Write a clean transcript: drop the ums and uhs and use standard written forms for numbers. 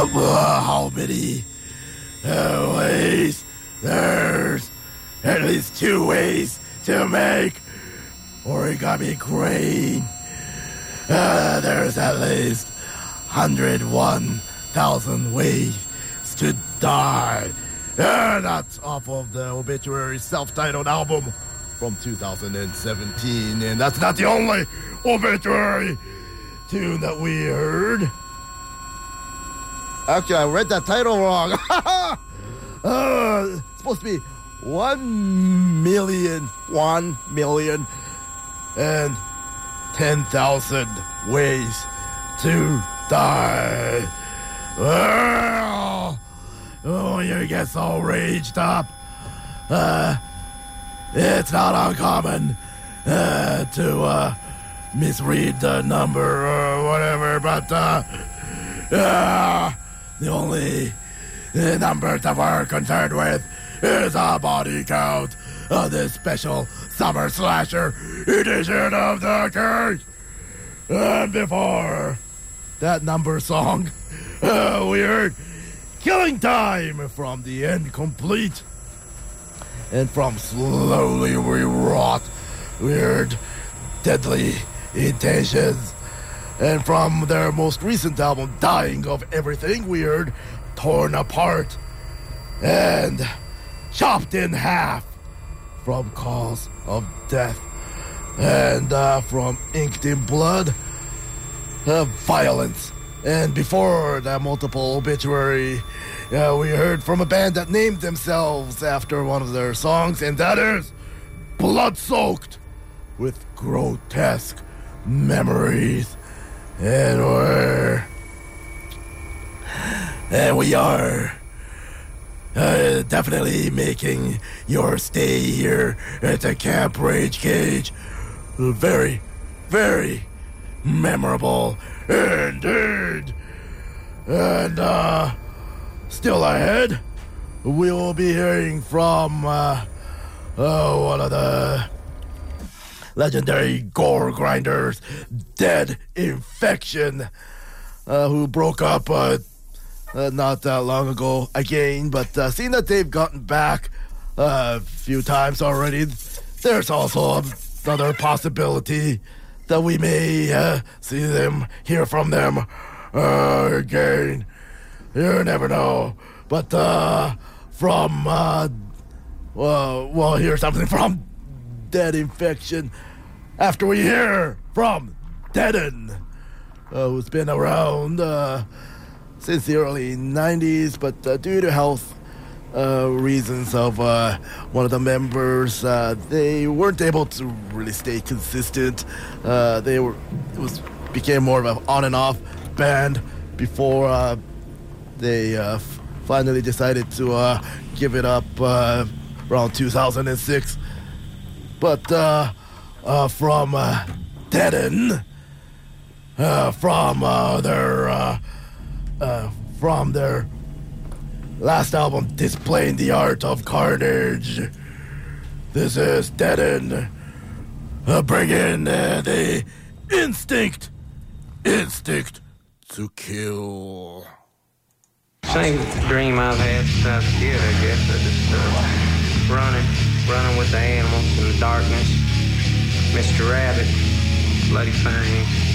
How many ways? There's at least 2 ways to make origami crane. There's at least 101,000 ways to die. That's off of the Obituary self-titled album from 2017. And that's not the only Obituary tune that we heard. Actually, I read that title wrong. It's supposed to be 1,010,000 ways to die. Oh, you get so raged up. It's not uncommon to misread the number or whatever, but the only number that we're concerned with is a body count of this special Summer Slasher edition of the cage. And before that number song, we heard Killing Time from the Incomplete. And from Slowly Rewrought, we heard Deadly Intentions. And from their most recent album, Dying of Everything, we heard Torn Apart and Chopped in Half from Cause of Death. And from Inked in Blood, Violence. And before that multiple obituary, we heard from a band that named themselves after one of their songs, and that is Blood Soaked with Grotesque Memories. And we are definitely making your stay here at the Camp Rage Cage very, very memorable indeed. And still ahead, we will be hearing from one of the legendary gore grinders, Dead Infection, who broke up not that long ago again, but seeing that they've gotten back a few times already, there's also another possibility that we may hear from them again. You never know. But we'll hear something from Dead Infection after we hear from Deaden, who's been around since the early 90s, but due to health reasons of one of the members, they weren't able to really stay consistent. Became more of an on and off band before they finally decided to give it up around 2006. But from Deaden, from their last album, Displaying the Art of Carnage, this is Deaden bringing the instinct to kill. Same dream I've had since I was a kid, I guess. I just running with the animals in the darkness. Mr. Rabbit, Bloody Fang.